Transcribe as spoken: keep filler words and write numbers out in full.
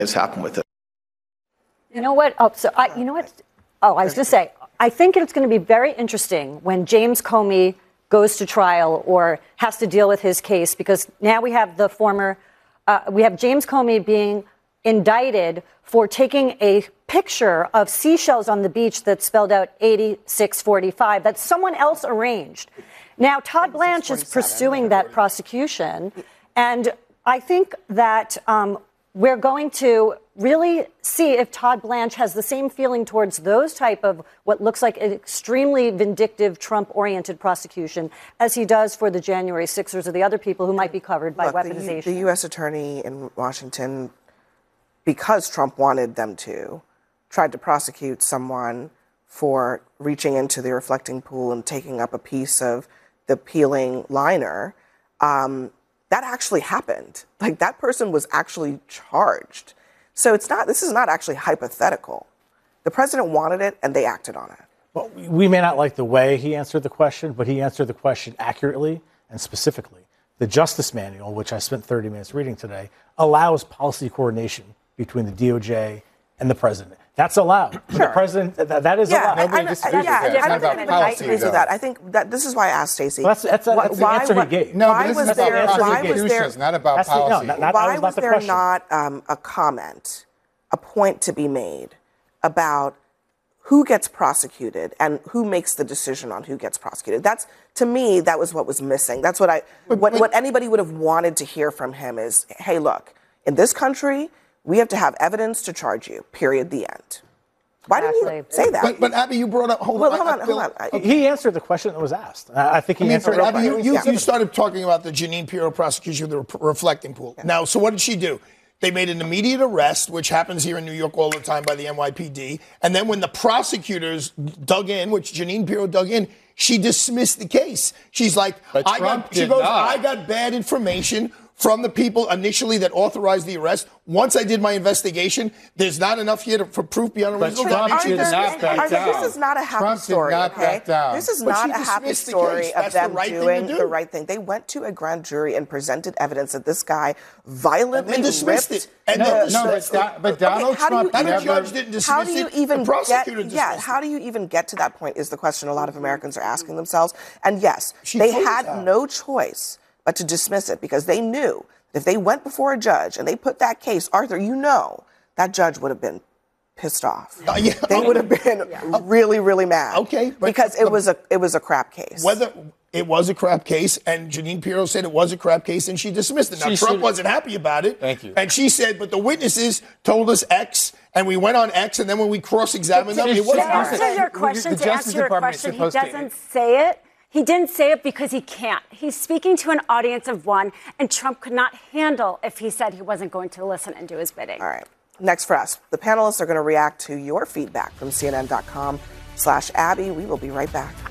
has happened with it. You know what? Oh, so I, you know what? Oh, I was going to say, I think it's going to be very interesting when James Comey goes to trial or has to deal with his case, because now we have the former, uh, we have James Comey being indicted for taking a picture of seashells on the beach that spelled out eighty-six forty-five that someone else arranged. Now, Todd Blanche is pursuing that prosecution, and I think that um, we're going to really see if Todd Blanche has the same feeling towards those type of what looks like an extremely vindictive Trump-oriented prosecution as he does for the January sixers or the other people who might be covered by Look, weaponization. The, the U S attorney in Washington, because Trump wanted them to, tried to prosecute someone for reaching into the reflecting pool and taking up a piece of the peeling liner. Um, that actually happened. Like, that person was actually charged. So it's not, this is not actually hypothetical. The president wanted it and they acted on it. Well, we may not like the way he answered the question, but he answered the question accurately and specifically. The Justice Manual, which I spent thirty minutes reading today, allows policy coordination between the D O J and the president. That's allowed. Sure. The president, that, that is yeah, allowed. Nobody disagrees yeah, with that. I don't think I agree with that. I think that this is why I asked Stacey. Well, that's that's, a, that's why, the answer why, he gave. No, why but was this there, is about why was there, not about that's policy. The, no, not, why was, was the there question. not um, a comment, a point to be made about who gets prosecuted and who makes the decision on who gets prosecuted? That's, to me, that was what was missing. That's what I, but, what, but, what anybody would have wanted to hear from him is, hey, look, in this country, we have to have evidence to charge you, period, the end. Why Exactly. didn't you say that? But, but Abby, you brought up, hold well, on. hold on, I, I hold feel, on. I, He answered the question that was asked. I think he I mean, answered for, it. Abby, you, you, yeah. you started talking about the Jeanine Pirro prosecution of the re- reflecting pool. Yeah. Now, so what did she do? They made an immediate arrest, which happens here in New York all the time by the N Y P D. And then when the prosecutors dug in, which Jeanine Pirro dug in, she dismissed the case. She's like, but I Trump got, she did goes, not. I got bad information from the people initially that authorized the arrest. Once I did my investigation, there's not enough here to, for proof beyond a But reasonable Trump doubt. did Arthur, not back Arthur, down. this is not a happy Trump did story, not okay? back down. This is But not she a happy dismissed the story case. of That's the them right thing to doing do. the right thing. They went to a grand jury and presented evidence that this guy violently And then dismissed ripped it. And the- then No, but, dismissed Da- but Donald Okay, how do you Trump And the even- never. judge didn't dismiss How do you it. even the prosecutor get? Yeah, dismissed how it. do you even get to that point? Is the question a lot of Americans are asking themselves. And yes, She they told us had that. no choice but to dismiss it because they knew that if they went before a judge and they put that case, Arthur, you know, that judge would have been pissed off. Uh, yeah. They would have been really, really mad. Okay, but- because it was a it was a crap case. Whether it was a crap case, and Jeanine Pirro said it was a crap case, and she dismissed it. Now, She Trump should- wasn't happy about it. Thank you. And she said, but the witnesses told us X, and we went on X, and then when we cross-examined them, it Just- was To All X. right. answer your The question, to Justice answer your Department is question, he supposed to- doesn't say it. He didn't say it because he can't. He's speaking to an audience of one, and Trump could not handle if he said he wasn't going to listen and do his bidding. All right. Next for us, the panelists are going to react to your feedback from C N N dot com slash Abby. We will be right back.